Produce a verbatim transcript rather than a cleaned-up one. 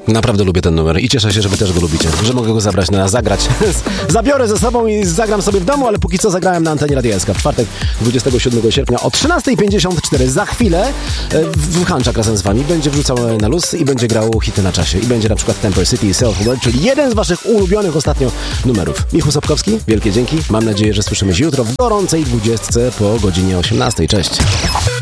Naprawdę lubię ten numer i cieszę się, że wy też go lubicie, że mogę go zabrać na zagrać. Zabiorę ze sobą i zagram sobie w domu, ale póki co zagrałem na antenie Radia S K w czwartek dwudziestego siódmego sierpnia o trzynasta pięćdziesiąt cztery. Za chwilę w Hanczak razem z wami będzie wrzucał na luz i będzie grał hity na czasie. I będzie na przykład Temper City i Self World, czyli jeden z waszych ulubionych ostatnio numerów. Michał Sobkowski, wielkie dzięki. Mam nadzieję, że słyszymy się jutro w gorącej dwudziestce po godzinie osiemnastej. Cześć.